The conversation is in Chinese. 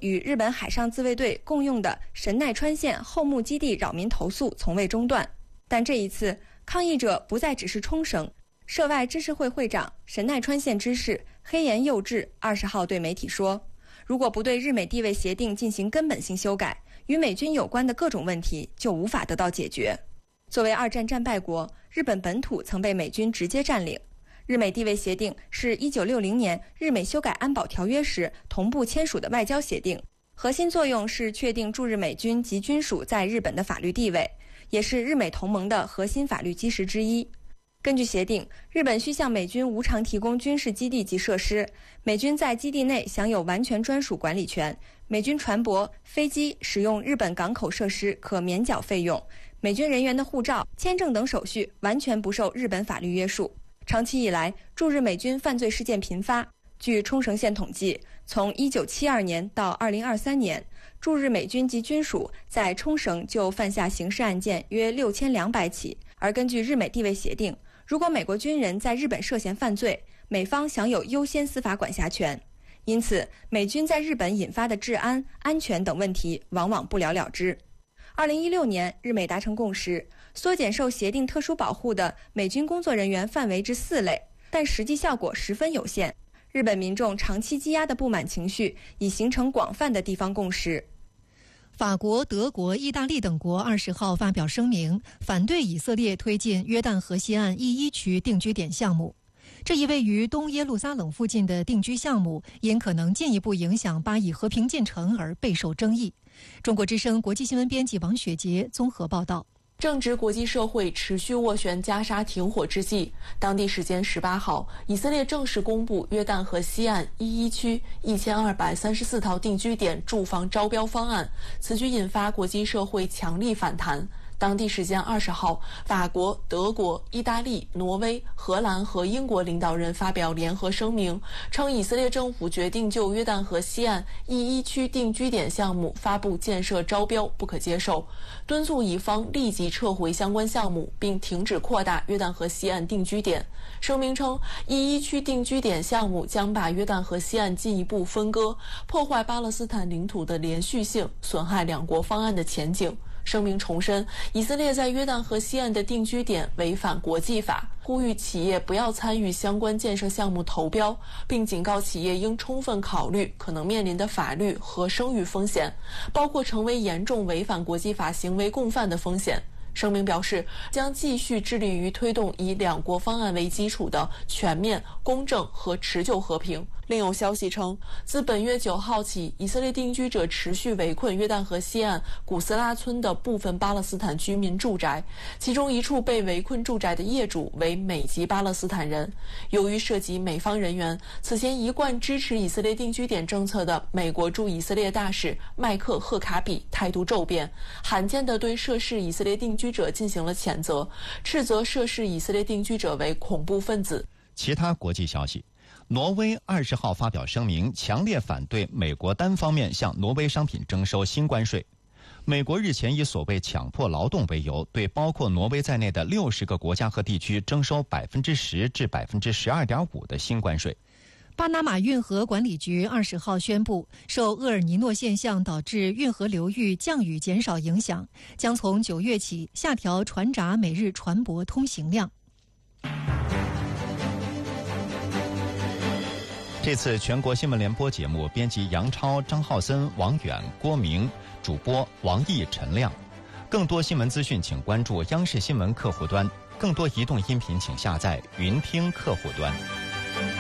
与日本海上自卫队共用的神奈川县后木基地扰民投诉从未中断，但这一次抗议者不再只是冲绳。涉外知识会会长神奈川县知事黑岩佑治20号对媒体说，如果不对日美地位协定进行根本性修改，与美军有关的各种问题就无法得到解决。作为2战战败国，日本本土曾被美军直接占领。日美地位协定是1960年日美修改安保条约时同步签署的外交协定，核心作用是确定驻日美军及军属在日本的法律地位，也是日美同盟的核心法律基石之一。根据协定，日本需向美军无偿提供军事基地及设施，美军在基地内享有完全专属管理权，美军船舶、飞机使用日本港口设施可免缴费用，美军人员的护照、签证等手续完全不受日本法律约束。长期以来，驻日美军犯罪事件频发。据冲绳县统计，从1972年到2023年，驻日美军及军属在冲绳就犯下刑事案件约6200起。而根据日美地位协定，如果美国军人在日本涉嫌犯罪，美方享有优先司法管辖权。因此，美军在日本引发的治安、安全等问题往往不了了之。2016年，日美达成共识，缩减受协定特殊保护的美军工作人员范围至4类，但实际效果十分有限。日本民众长期积压的不满情绪已形成广泛的地方共识。 法国、德国、意大利等国20号发表声明，反对以色列推进约旦河西岸E1区定居点项目。这一位于东耶路撒冷附近的定居项目，因可能进一步影响巴以和平进程而备受争议。中国之声国际新闻编辑王雪杰综合报道。 正值国际社会持续斡旋加沙停火之际，当地时间18号，以色列正式公布约旦河西岸E1区1234套定居点住房招标方案，此举引发国际社会强力反弹。当地时间20号，法国、德国、意大利、挪威、荷兰和英国领导人发表联合声明，称以色列政府决定就约旦河西岸E1区定居点项目发布建设招标不可接受，敦促乙方立即撤回相关项目，并停止扩大约旦河西岸定居点。声明称，E1区定居点项目将把约旦河西岸进一步分割，破坏巴勒斯坦领土的连续性，损害两国方案的前景。声明重申，以色列在约旦河西岸的定居点违反国际法，呼吁企业不要参与相关建设项目投标，并警告企业应充分考虑可能面临的法律和声誉风险，包括成为严重违反国际法行为共犯的风险。声明表示，将继续致力于推动以两国方案为基础的全面、公正和持久和平。另有消息称，自本月9号起，以色列定居者持续围困约旦河西岸古斯拉村的部分巴勒斯坦居民住宅，其中一处被围困住宅的业主为美籍巴勒斯坦人。由于涉及美方人员，此前一贯支持以色列定居点政策的美国驻以色列大使麦克·赫卡比态度骤变，罕见地对涉事以色列定居者进行了谴责，斥责涉事以色列定居者为恐怖分子。 其他国际消息，挪威20号发表声明，强烈反对美国单方面向挪威商品征收新关税。美国日前以所谓强迫劳动为由，对包括挪威在内的60个国家和地区征收10%至12.5%的新关税。 巴拿马运河管理局20号宣布，受厄尔尼诺现象导致运河流域降雨减少影响，将从9月起下调船闸每日船舶通行量。 这次全国新闻联播节目编辑杨超、张浩森、王远、郭明，主播王毅、陈亮。更多新闻资讯请关注央视新闻客户端，更多移动音频请下载云听客户端。